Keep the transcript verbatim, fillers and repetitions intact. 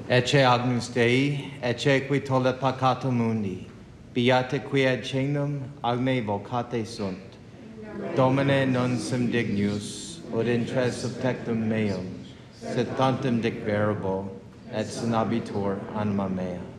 Ecce agnus Dei, ecce qui tollet peccatum mundi, beate qui ad cenum agne vocate sunt. Domine non sum dignus, ut intres subtectum meum, sed tantum dic verbo, et sinabitur anima mea.